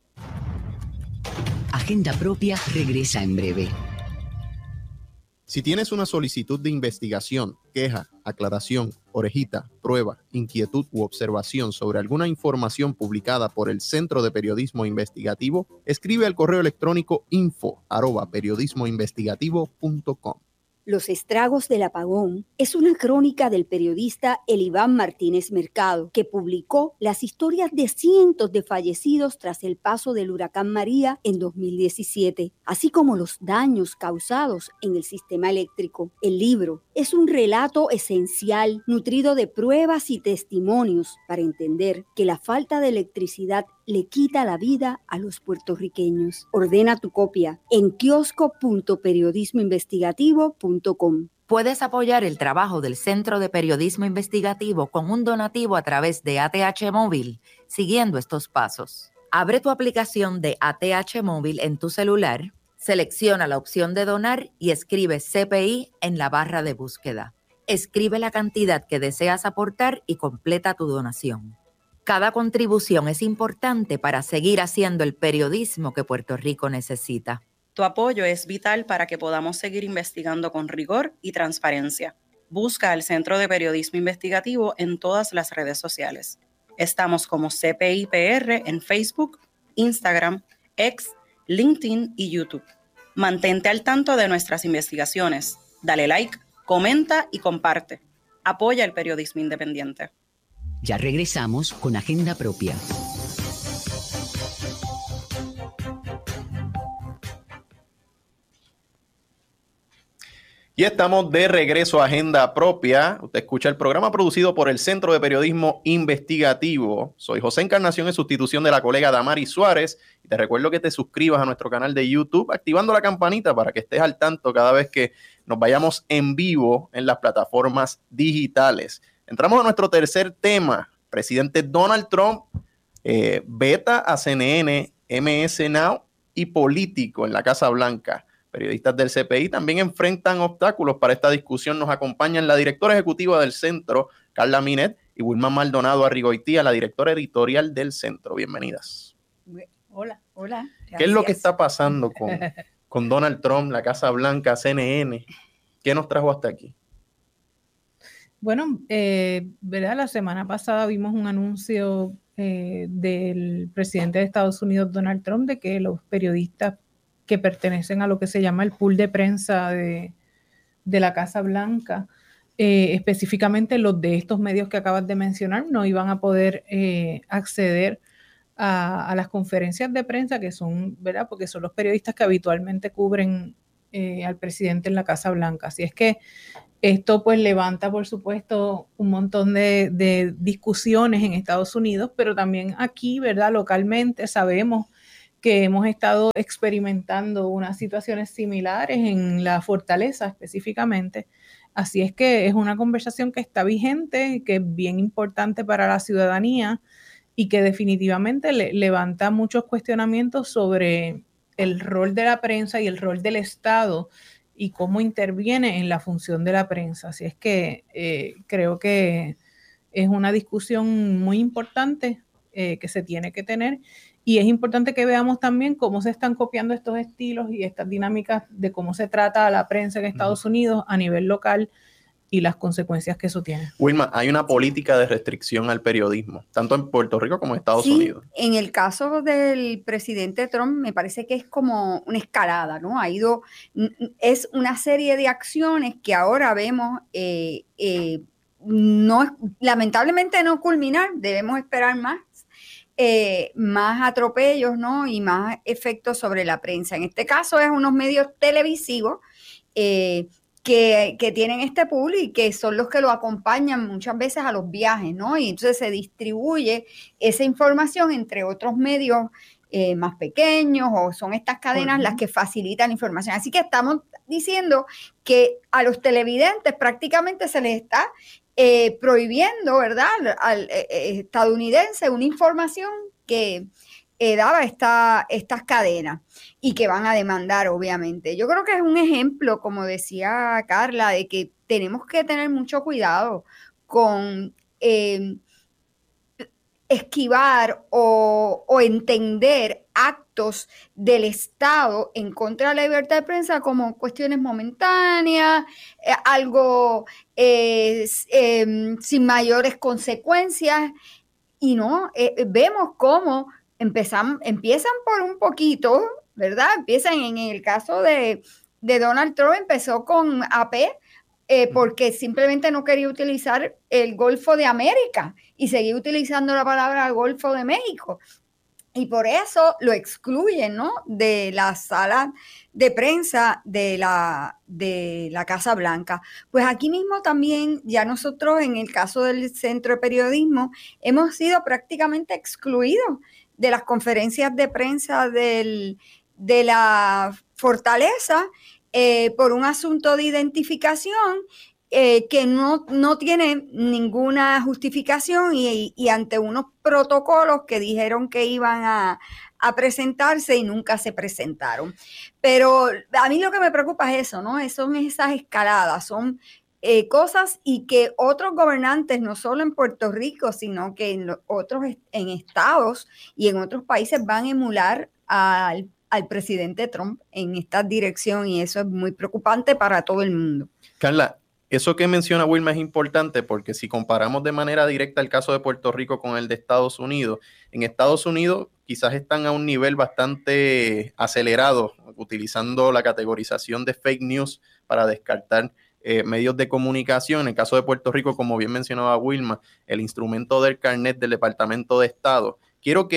Agenda Propia regresa en breve. Si tienes una solicitud de investigación, queja, aclaración, orejita, prueba, inquietud u observación sobre alguna información publicada por el Centro de Periodismo Investigativo, escribe al correo electrónico info arroba periodismoinvestigativo punto com. Los estragos del apagón es una crónica del periodista Eliván Martínez Mercado, que publicó las historias de cientos de fallecidos tras el paso del huracán María en dos mil diecisiete, así como los daños causados en el sistema eléctrico. El libro es un relato esencial, nutrido de pruebas y testimonios para entender que la falta de electricidad le quita la vida a los puertorriqueños. Ordena tu copia en kiosco punto periodismo investigativo punto com. Puedes apoyar el trabajo del Centro de Periodismo Investigativo con un donativo a través de A T H Móvil, siguiendo estos pasos. Abre tu aplicación de A T H Móvil en tu celular, selecciona la opción de donar y escribe C P I en la barra de búsqueda. Escribe la cantidad que deseas aportar y completa tu donación. Cada contribución es importante para seguir haciendo el periodismo que Puerto Rico necesita. Tu apoyo es vital para que podamos seguir investigando con rigor y transparencia. Busca al Centro de Periodismo Investigativo en todas las redes sociales. Estamos como C P I P R en Facebook, Instagram, X, LinkedIn y YouTube. Mantente al tanto de nuestras investigaciones. Dale like, comenta y comparte. Apoya el periodismo independiente. Ya regresamos con Agenda Propia. Y estamos de regreso a Agenda Propia. Usted escucha el programa producido por el Centro de Periodismo Investigativo. Soy José Encarnación en sustitución de la colega Damaris Suárez. Y te recuerdo que te suscribas a nuestro canal de YouTube activando la campanita para que estés al tanto cada vez que nos vayamos en vivo en las plataformas digitales. Entramos a nuestro tercer tema. Presidente Donald Trump eh, veta a C N N, M S Now y Político en la Casa Blanca. Periodistas del C P I también enfrentan obstáculos para esta discusión. Nos acompañan la directora ejecutiva del centro, Carla Minet, y Wilma Maldonado Arrigoitía, la directora editorial del centro. Bienvenidas. Hola, hola. Gracias. ¿Qué es lo que está pasando con, con Donald Trump, la Casa Blanca, C N N? ¿Qué nos trajo hasta aquí? Bueno, eh, ¿verdad? La semana pasada vimos un anuncio eh, del presidente de Estados Unidos, Donald Trump, de que los periodistas que pertenecen a lo que se llama el pool de prensa de, de la Casa Blanca, eh, específicamente los de estos medios que acabas de mencionar, no iban a poder eh, acceder a, a las conferencias de prensa que son, ¿verdad? Porque son los periodistas que habitualmente cubren eh, al presidente en la Casa Blanca. Así es que esto pues levanta, por supuesto, un montón de, de discusiones en Estados Unidos, pero también aquí, ¿verdad? Localmente sabemos que hemos estado experimentando unas situaciones similares en la Fortaleza específicamente. Así es que es una conversación que está vigente, que es bien importante para la ciudadanía y que definitivamente le, levanta muchos cuestionamientos sobre el rol de la prensa y el rol del Estado y cómo interviene en la función de la prensa. Así es que eh, creo que es una discusión muy importante eh, que se tiene que tener. Y es importante que veamos también cómo se están copiando estos estilos y estas dinámicas de cómo se trata a la prensa en Estados Unidos a nivel local y las consecuencias que eso tiene. Wilma, hay una política de restricción al periodismo, tanto en Puerto Rico como en Estados sí, Unidos. En el caso del presidente Trump, me parece que es como una escalada, ¿no? Ha ido, es una serie de acciones que ahora vemos, eh, eh, no, lamentablemente no culminar, debemos esperar más. Eh, más atropellos, ¿no? Y más efectos sobre la prensa. En este caso es unos medios televisivos eh, que, que tienen este pool y que son los que lo acompañan muchas veces a los viajes, ¿no? Y entonces se distribuye esa información entre otros medios eh, más pequeños, o son estas cadenas uh-huh. las que facilitan la información. Así que estamos diciendo que a los televidentes prácticamente se les está Eh, prohibiendo, ¿verdad?, al, al eh, estadounidense una información que eh, daba esta, estas cadenas y que van a demandar, obviamente. Yo creo que es un ejemplo, como decía Carla, de que tenemos que tener mucho cuidado con eh, esquivar o, o entender actos del Estado en contra de la libertad de prensa como cuestiones momentáneas, eh, algo eh, eh, sin mayores consecuencias, y no, eh, vemos cómo empezan, empiezan por un poquito, ¿verdad? Empiezan en el caso de, de Donald Trump, empezó con A P, Eh, porque simplemente no quería utilizar el Golfo de América y seguía utilizando la palabra Golfo de México. Y por eso lo excluyen, ¿no?, de la sala de prensa de la, de la Casa Blanca. Pues aquí mismo también, ya nosotros en el caso del Centro de Periodismo, hemos sido prácticamente excluidos de las conferencias de prensa del, de la Fortaleza, Eh, por un asunto de identificación eh, que no, no tiene ninguna justificación y, y ante unos protocolos que dijeron que iban a, a presentarse y nunca se presentaron. Pero a mí lo que me preocupa es eso, ¿no? Son esas escaladas, son eh, cosas y que otros gobernantes, no solo en Puerto Rico, sino que en los otros en estados y en otros países van a emular al al presidente Trump en esta dirección, y eso es muy preocupante para todo el mundo. Carla, eso que menciona Wilma es importante porque si comparamos de manera directa el caso de Puerto Rico con el de Estados Unidos, en Estados Unidos quizás están a un nivel bastante acelerado, utilizando la categorización de fake news para descartar eh, medios de comunicación. En el caso de Puerto Rico, como bien mencionaba Wilma, el instrumento del carnet del Departamento de Estado. Quiero que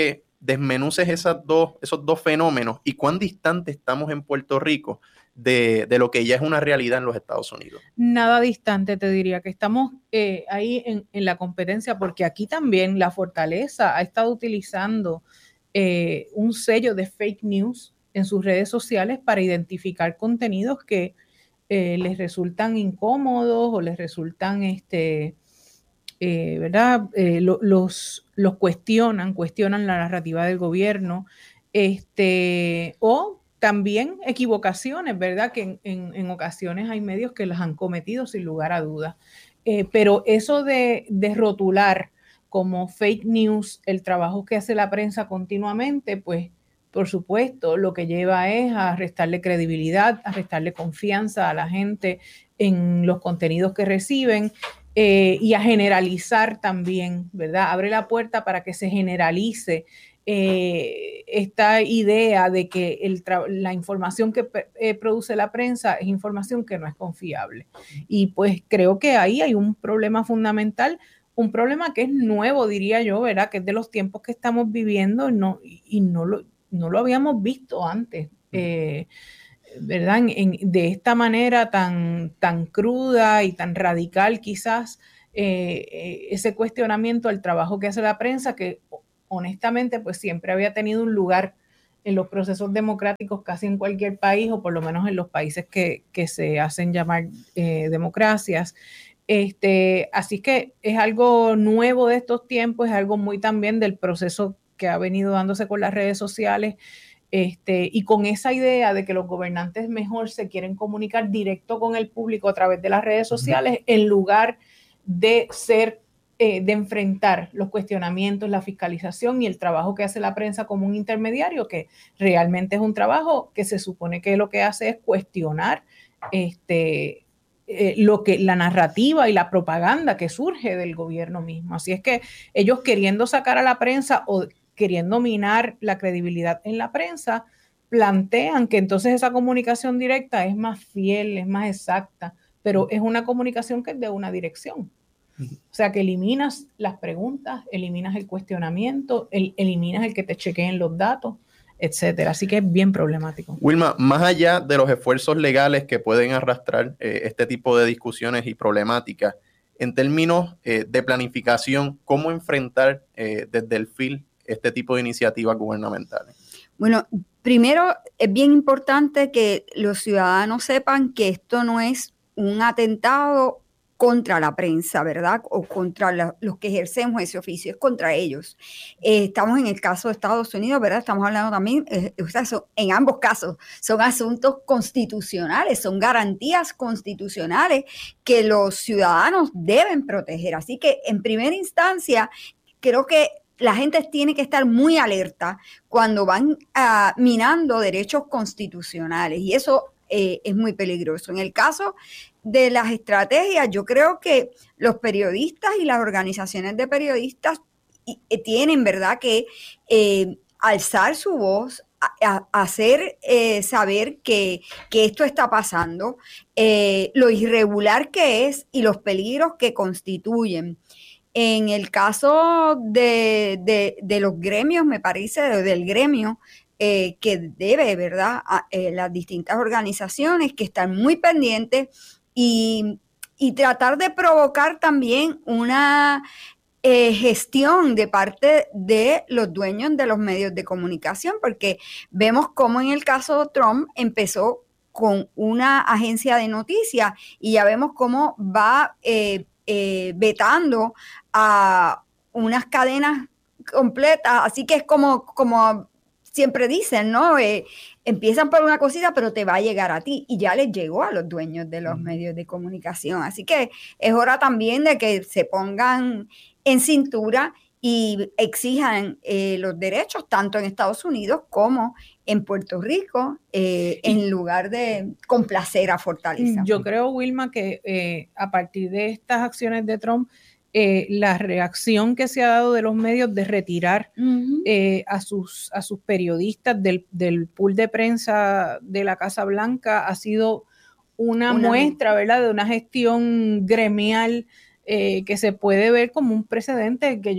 desmenuces esas dos, esos dos fenómenos y cuán distante estamos en Puerto Rico de, de lo que ya es una realidad en los Estados Unidos. Nada distante, te diría que estamos eh, ahí en, en la competencia, porque aquí también la Fortaleza ha estado utilizando eh, un sello de fake news en sus redes sociales para identificar contenidos que eh, les resultan incómodos o les resultan, este, eh, ¿verdad? Eh, lo, los, los cuestionan, cuestionan la narrativa del gobierno, este, o también equivocaciones, ¿verdad? Que en, en, en ocasiones hay medios que las han cometido sin lugar a dudas. Eh, pero eso de, de rotular como fake news el trabajo que hace la prensa continuamente, pues por supuesto lo que lleva es a restarle credibilidad, a restarle confianza a la gente en los contenidos que reciben eh, y a generalizar también, ¿verdad? Abre la puerta para que se generalice Eh, esta idea de que el la información que eh, produce la prensa es información que no es confiable. Y pues creo que ahí hay un problema fundamental, un problema que es nuevo, diría yo, ¿verdad? Que es de los tiempos que estamos viviendo no, y no lo, no lo habíamos visto antes, eh, ¿verdad? En, en, de esta manera tan, tan cruda y tan radical quizás, eh, ese cuestionamiento al trabajo que hace la prensa, que honestamente, pues siempre había tenido un lugar en los procesos democráticos casi en cualquier país, o por lo menos en los países que, que se hacen llamar eh, democracias. Este, así que es algo nuevo de estos tiempos, es algo muy también del proceso que ha venido dándose con las redes sociales, este, y con esa idea de que los gobernantes mejor se quieren comunicar directo con el público a través de las redes sociales, en lugar de ser Eh, de enfrentar los cuestionamientos, la fiscalización y el trabajo que hace la prensa como un intermediario, que realmente es un trabajo que se supone que lo que hace es cuestionar este, eh, lo que, la narrativa y la propaganda que surge del gobierno mismo. Así es que ellos, queriendo sacar a la prensa o queriendo minar la credibilidad en la prensa, plantean que entonces esa comunicación directa es más fiel, es más exacta, pero es una comunicación que es de una dirección. O sea, que eliminas las preguntas, eliminas el cuestionamiento, el, eliminas el que te chequeen los datos, etcétera. Así que es bien problemático. Wilma, más allá de los esfuerzos legales que pueden arrastrar eh, este tipo de discusiones y problemáticas, en términos eh, de planificación, ¿cómo enfrentar eh, desde el F I L este tipo de iniciativas gubernamentales? Bueno, primero es bien importante que los ciudadanos sepan que esto no es un atentado contra la prensa, ¿verdad? O contra la, los que ejercemos ese oficio, es contra ellos. Eh, estamos en el caso de Estados Unidos, ¿verdad? Estamos hablando también, eh, o sea, son, en ambos casos, son asuntos constitucionales, son garantías constitucionales que los ciudadanos deben proteger. Así que, en primera instancia, creo que la gente tiene que estar muy alerta cuando van uh, minando derechos constitucionales, y eso eh, es muy peligroso. En el caso de las estrategias, yo creo que los periodistas y las organizaciones de periodistas tienen, ¿verdad?, que eh, alzar su voz, a, a hacer eh, saber que, que esto está pasando, eh, lo irregular que es y los peligros que constituyen. En el caso de, de, de los gremios, me parece, del gremio, eh, que debe, ¿verdad?, a, eh, las distintas organizaciones que están muy pendientes y, y tratar de provocar también una eh, gestión de parte de los dueños de los medios de comunicación, porque vemos cómo en el caso de Trump empezó con una agencia de noticias y ya vemos cómo va eh, eh, vetando a unas cadenas completas, así que es como, como siempre dicen, ¿no? Eh, empiezan por una cosita, pero te va a llegar a ti, y ya les llegó a los dueños de los medios de comunicación. Así que es hora también de que se pongan en cintura y exijan eh, los derechos, tanto en Estados Unidos como en Puerto Rico, eh, en lugar de complacer a Fortaleza. Yo creo, Wilma, que eh, a partir de estas acciones de Trump, Eh, la reacción que se ha dado de los medios de retirar uh-huh. eh, a, sus, a sus periodistas del, del pool de prensa de la Casa Blanca ha sido una, una muestra, ¿verdad?, de una gestión gremial eh, que se puede ver como un precedente que yo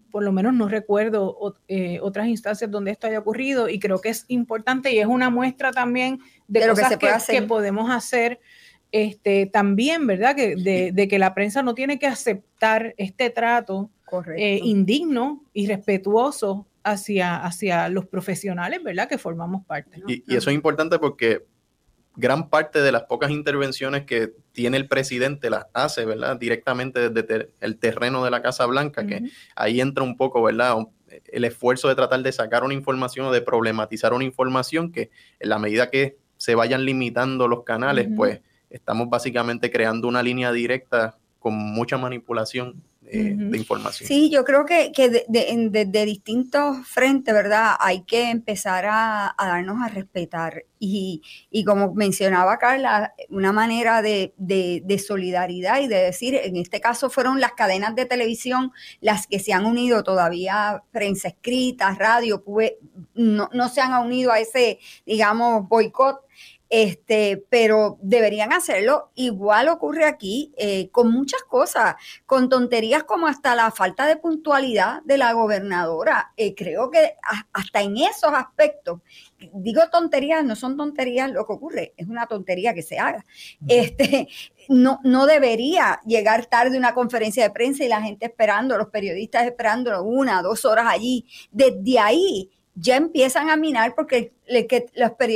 por lo menos no recuerdo eh, otras instancias donde esto haya ocurrido, y creo que es importante y es una muestra también de, de cosas que, que, que podemos hacer este, también, ¿verdad? Que de, de que la prensa no tiene que aceptar este trato eh, indigno, irrespetuoso hacia, hacia los profesionales, ¿verdad? Que formamos parte, ¿no? Y, y eso es importante porque gran parte de las pocas intervenciones que tiene el presidente las hace, ¿verdad? Directamente desde ter- el terreno de la Casa Blanca, uh-huh. que ahí entra un poco, ¿verdad? El esfuerzo de tratar de sacar una información o de problematizar una información que en la medida que se vayan limitando los canales, uh-huh. pues estamos básicamente creando una línea directa con mucha manipulación eh, uh-huh. de información. Sí, yo creo que, que de, de, de, de distintos frentes, ¿verdad? Hay que empezar a, a darnos a respetar. Y, y como mencionaba Carla, una manera de, de, de solidaridad y de decir, en este caso fueron las cadenas de televisión las que se han unido, todavía prensa escrita, radio, pues, no, no se han unido a ese, digamos, boicot. Este, pero deberían hacerlo. Igual ocurre aquí eh, con muchas cosas, con tonterías como hasta la falta de puntualidad de la gobernadora. Eh, creo que a, hasta en esos aspectos, digo tonterías, no son tonterías lo que ocurre, es una tontería que se haga. Este, no, no debería llegar tarde una conferencia de prensa y la gente esperando, los periodistas esperando una, dos horas allí. Desde ahí ya empiezan a minar porque el, el que los periodistas